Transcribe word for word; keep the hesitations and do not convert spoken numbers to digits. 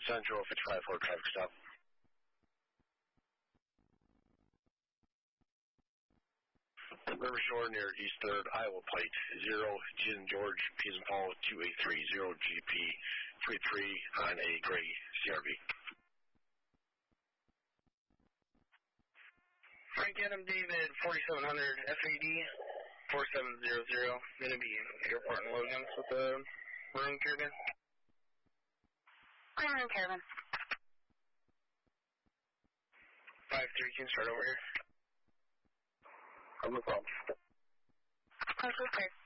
Central fifty-five for traffic stop. River Shore near East third, Iowa plate zero, G and George, P and Paul two eight three zero G P three three on a gray C R V. Frank Adam David forty-seven hundred F A D four seven zero zero, going to be airport in Logan with the maroon caravan. Maroon caravan. five three, can start over here. No problem. Okay, sir.